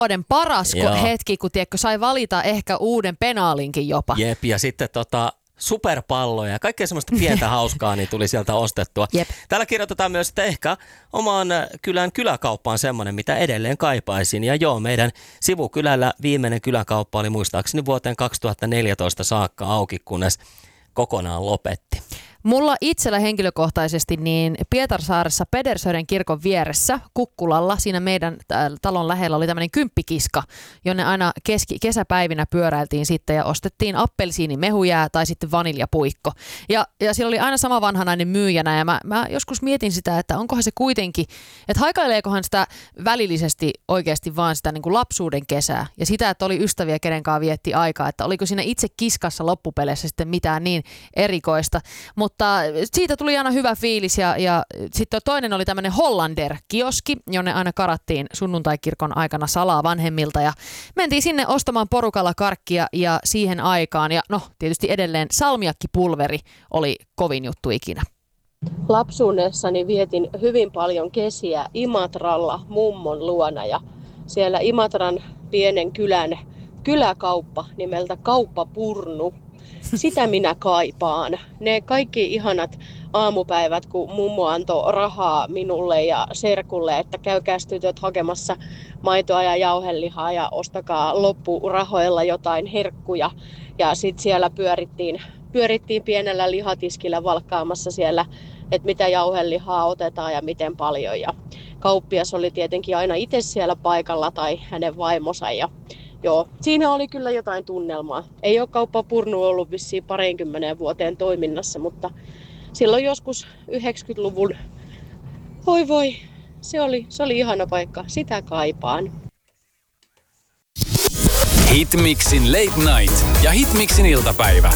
vuoden paras hetki, kun tiedätkö, sai valita ehkä uuden penaalinkin jopa. Jep, ja sitten superpalloja ja kaikkea semmoista pientä hauskaa niin tuli sieltä ostettua. Jep. Täällä kirjoitetaan myös, että ehkä omaan kylän kyläkauppa on semmoinen, mitä edelleen kaipaisin. Ja joo, meidän sivukylällä viimeinen kyläkauppa oli muistaakseni vuoteen 2014 saakka auki, kunnes kokonaan lopetti. Mulla itsellä henkilökohtaisesti niin Pietarsaaressa Pedersöiden kirkon vieressä Kukkulalla, siinä meidän talon lähellä oli tämmöinen kymppikiska, jonne aina kesäpäivinä pyöräiltiin sitten ja ostettiin appelsiinimehujää tai sitten vaniljapuikko. Ja siellä oli aina sama vanhanainen myyjänä ja mä joskus mietin sitä, että onkohan se kuitenkin, että haikaileekohan sitä välillisesti oikeasti vaan sitä niin kuin lapsuuden kesää ja sitä, että oli ystäviä, kenen kanssa vietti aikaa, että oliko siinä itse kiskassa loppupeleissä sitten mitään niin erikoista. Mutta siitä tuli aina hyvä fiilis ja sitten toinen oli tämmöinen Hollander-kioski, jonne aina karattiin sunnuntaikirkon aikana salaa vanhemmilta ja mentiin sinne ostamaan porukalla karkkia ja siihen aikaan ja no tietysti edelleen salmiakkipulveri oli kovin juttu ikinä. Lapsuudessani vietin hyvin paljon kesiä Imatralla mummon luona ja siellä Imatran pienen kylän kyläkauppa nimeltä Kauppa Purnu. Sitä minä kaipaan. Ne kaikki ihanat aamupäivät, kun mummo antoi rahaa minulle ja serkulle, että käykääs tytöt hakemassa maitoa ja jauhelihaa ja ostakaa loppurahoilla jotain herkkuja. Ja sitten siellä pyörittiin pienellä lihatiskillä valkkaamassa siellä, että mitä jauhelihaa otetaan ja miten paljon. Ja kauppias oli tietenkin aina itse siellä paikalla tai hänen vaimonsa. Joo, siinä oli kyllä jotain tunnelmaa. Ei ole Kauppa Purnu ollut vissiin 20 vuoteen toiminnassa, mutta silloin joskus 90-luvun, voi, se oli ihana paikka. Sitä kaipaan. Hitmixin Late Night ja Hitmixin iltapäivä.